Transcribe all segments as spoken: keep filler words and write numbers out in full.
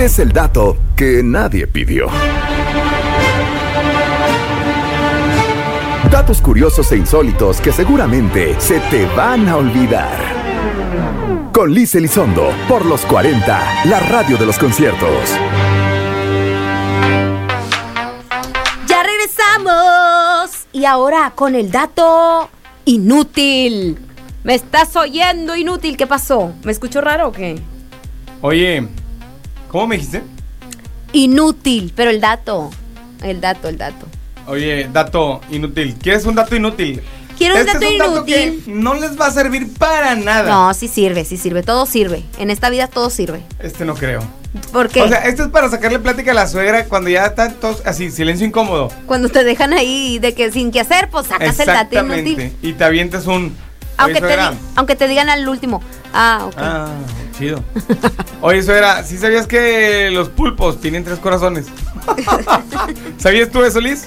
Es el dato que nadie pidió. Datos curiosos e insólitos que seguramente se te van a olvidar. Con Liz Elizondo, por los cuarenta, la radio de los conciertos. Ya regresamos. Y ahora con el dato inútil. ¿Me estás oyendo, inútil? ¿Qué pasó? ¿Me escucho raro o qué? Oye, ¿cómo me dijiste? Inútil, pero el dato. El dato, el dato. Oye, dato inútil. ¿Quieres un dato inútil? Quiero un este dato es un dato inútil. que no les va a servir para nada. No, sí sirve, sí sirve. Todo sirve. En esta vida todo sirve. Este no creo. ¿Por qué? O sea, esto es para sacarle plática a la suegra cuando ya están todos así, silencio incómodo. Cuando te dejan ahí de que sin qué hacer, pues sacas el dato inútil. Exactamente. Y te avientas un... Aunque Oye, te, suegra. di- aunque te digan al último. Ah, ok. Ah, chido. Oye, suegra, ¿sí sabías que los pulpos tienen tres corazones? ¿Sabías tú eso, Liz?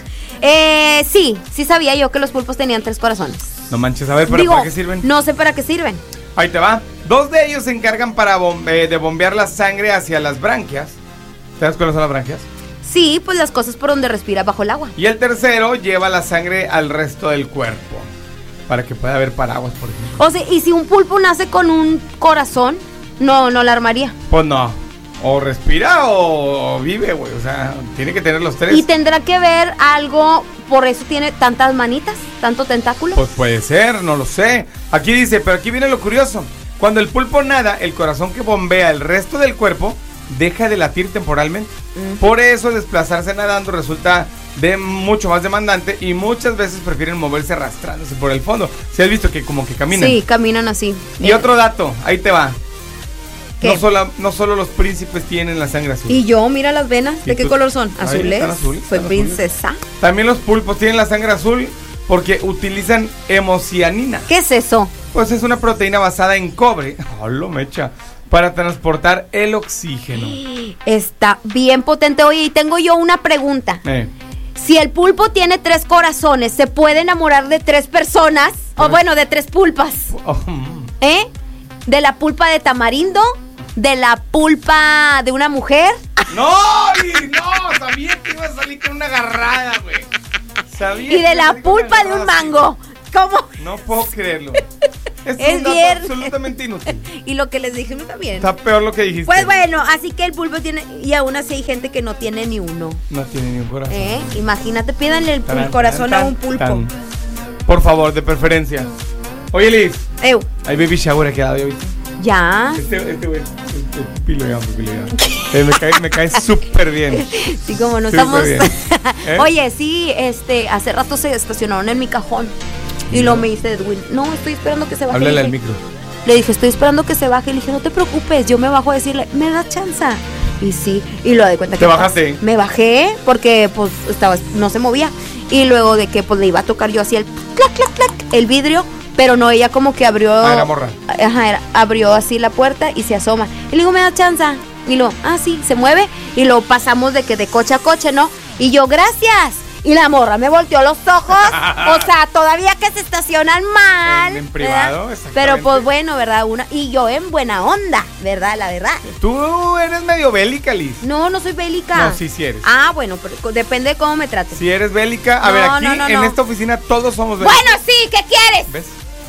Eh, sí, sí sabía yo que los pulpos tenían tres corazones. No manches, a ver, ¿para, Digo, ¿para qué sirven? No sé para qué sirven. Ahí te va. Dos de ellos se encargan para bom- eh, de bombear la sangre hacia las branquias. ¿Sabes cuáles son las branquias? Sí, pues las cosas por donde respira bajo el agua. Y el tercero lleva la sangre al resto del cuerpo. Para que pueda haber paraguas, por ejemplo. O sea, y si un pulpo nace con un corazón, no, no la armaría. Pues no. O respira o vive, güey. O sea, tiene que tener los tres. Y tendrá que ver algo, por eso tiene tantas manitas, tanto tentáculo. Pues puede ser, no lo sé. Aquí dice, pero aquí viene lo curioso. Cuando el pulpo nada, el corazón que bombea el resto del cuerpo deja de latir temporalmente. Mm. Por eso desplazarse nadando resulta de mucho más demandante y muchas veces prefieren moverse arrastrándose por el fondo. Si has visto que como que caminan. Sí, caminan así. Y Eh, otro dato, ahí te va. ¿Qué? No solo, no solo los príncipes tienen la sangre azul. Y yo, mira las venas, ¿de ¿Y qué tú? color son? Ahí ¿Azules? están azules, Soy están azules. princesa. También los pulpos tienen la sangre azul porque utilizan hemocianina. ¿Qué es eso? Pues es una proteína basada en cobre. ¡Oh, lo mecha! Para transportar el oxígeno. Está bien potente. Oye, y tengo yo una pregunta. Eh, Si el pulpo tiene tres corazones, ¿se puede enamorar de tres personas? O Pero- bueno, de tres pulpas. oh, mm. ¿Eh? De la pulpa de tamarindo, de la pulpa de una mujer. ¡No! Y no, sabía que iba a salir con una agarrada, güey. Sabía Y que de iba a la salir con una pulpa de un agarrada, mango. ¿Cómo? sí. No puedo creerlo. Es, Es un dato viernes. absolutamente inútil. Y lo que les dije no está bien. Está peor lo que dijiste. Pues bueno, así que el pulpo tiene. Y aún así hay gente que no tiene ni uno. No tiene ni un corazón. ¿Eh? Imagínate, pídanle el, Tarán, el corazón tarán, a un pulpo. tarán. Por favor, de preferencia. Oye, Liz, Ew, hay baby shower aquí, ¿ya viste? ya. Este, este güey, este pilo ya, pilo ya. Eh, me cae, me cae súper bien. Sí, como no Sí, estamos. muy bien. ¿Eh? Oye, sí, este, hace rato se estacionaron en mi cajón. Y luego me dice Edwin, no, estoy esperando que se baje. Háblale Le al dije- micro. Le dije, estoy esperando que se baje. Le dije, no te preocupes, yo me bajo a decirle, me da chanza. Y sí, y lo de cuenta ¿Te que bajaste? Me bajé porque pues estaba, no se movía. Y luego de que pues le iba a tocar yo así el clac, clac, clac, el vidrio, pero no, ella como que abrió. Ah, era morra. Ajá, era, abrió así la puerta y se asoma. Y le digo, me da chanza. Y luego, ah, sí, se mueve. Y luego pasamos de que de coche a coche, ¿no? Y yo, gracias. Y la morra me volteó los ojos. O sea, todavía que se estacionan mal. En- en privado, ¿verdad? exactamente. Pero pues bueno, ¿verdad? Una, y yo en buena onda, ¿verdad? La verdad. Tú eres medio bélica, Liz. No, no soy bélica. No, sí, sí eres. Ah, bueno, pero co- depende de cómo me trates. Si eres bélica, a No, ver, aquí no, no, en no. esta oficina todos somos bélicos. Bueno, sí, ¿qué quieres? ¿Ves?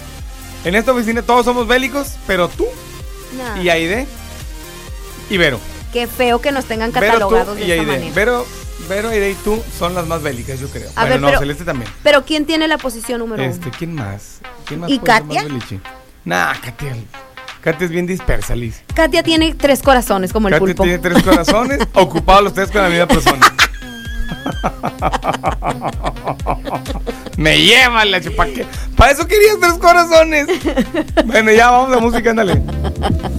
En esta oficina todos somos bélicos, pero tú No. y Aide y Vero. Qué feo que nos tengan Vero, catalogados tú de y esa Aide. manera. Vero, Vero, Aide y tú son las más bélicas, yo creo. A bueno, ver, no, pero- Celeste también. Pero ¿quién tiene la posición número Este, uno? ¿quién más? ¿Quién más ¿Y puede ser Katia? más beliche? Nah, Katia. Katia es bien dispersa, Liz. Katia tiene tres corazones como el Katia pulpo. tiene tres corazones, ocupados los tres con la misma persona. Me lleva la chupa. ¿Para eso querías tres corazones? Bueno, ya vamos a música, ándale.